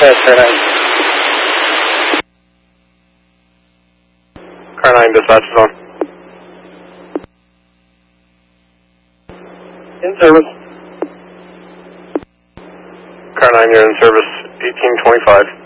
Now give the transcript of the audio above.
Yes, Car 9. Car 9, dispatch is on. In service. Car 9, you're in service 1825.